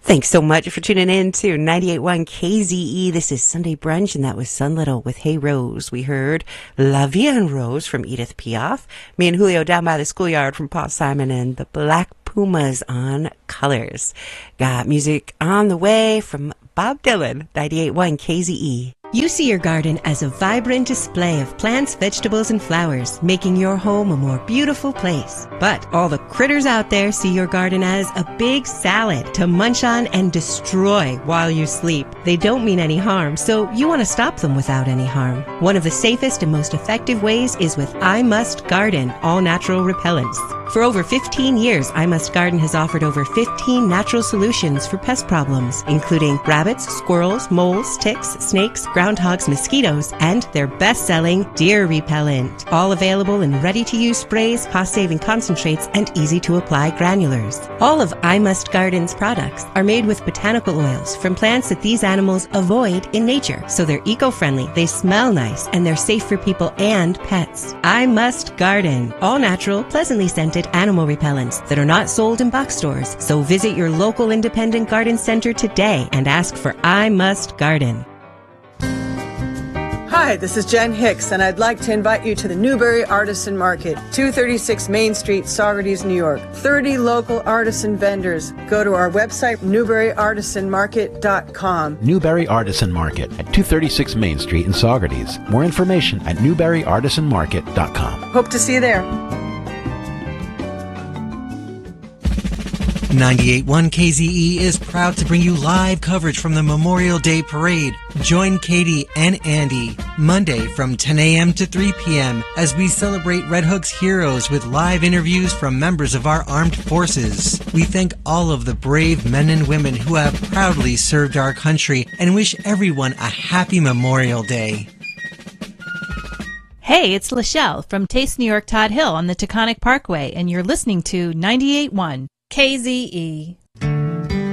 Thanks so much for tuning in to 98.1 KZE. This is Sunday Brunch, and that was Sun Little with Hey Rose. We heard La Vie en Rose from Edith Piaf, Me and Julio Down by the Schoolyard from Paul Simon, and the Black Pumas on Colors. Got music on the way from Bob Dylan, 98.1 KZE. You see your garden as a vibrant display of plants, vegetables, and flowers, making your home a more beautiful place. But all the critters out there see your garden as a big salad to munch on and destroy while you sleep. They don't mean any harm, so you want to stop them without any harm. One of the safest and most effective ways is with I Must Garden all-natural repellents. For over 15 years, I Must Garden has offered over 15 natural solutions for pest problems, including rabbits, squirrels, moles, ticks, snakes, groundhogs, mosquitoes, and their best-selling deer repellent. All available in ready-to-use sprays, cost-saving concentrates, and easy-to-apply granulars. All of I Must Garden's products are made with botanical oils from plants that these animals avoid in nature, so they're eco-friendly, they smell nice, and they're safe for people and pets. I Must Garden. All-natural, pleasantly scented animal repellents that are not sold in box stores. So visit your local independent garden center today and ask for I Must Garden. Hi, this is Jen Hicks, and I'd like to invite you to the Newberry Artisan Market, 236 Main Street, Saugerties, New York. 30 local artisan vendors. Go to our website, newberryartisanmarket.com. Newberry Artisan Market at 236 Main Street in Saugerties. More information at newberryartisanmarket.com. Hope to see you there. 98.1 KZE is proud to bring you live coverage from the Memorial Day Parade. Join Katie and Andy Monday from 10 a.m. to 3 p.m. as we celebrate Red Hook's heroes with live interviews from members of our armed forces. We thank all of the brave men and women who have proudly served our country and wish everyone a happy Memorial Day. Hey, it's Lachelle from Taste New York Todd Hill on the Taconic Parkway, and you're listening to 98.1 KZE.